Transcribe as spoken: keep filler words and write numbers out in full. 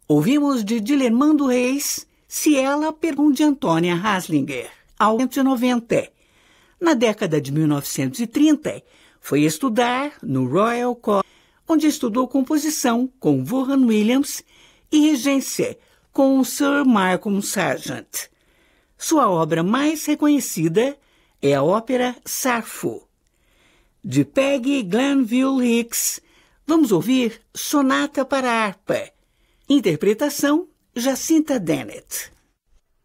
Ouvimos de Dilermando Reis, Se Ela, pergunta de Antônia Haslinger, ao cento e noventa. Na década de mil novecentos e trinta, foi estudar no Royal College, onde estudou composição com Vaughan Williams e regência com Sir Malcolm Sargent. Sua obra mais reconhecida é a ópera Sarfo. De Peggy Glanville Hicks, vamos ouvir Sonata para Harpa. Interpretação Jacinta Dennett.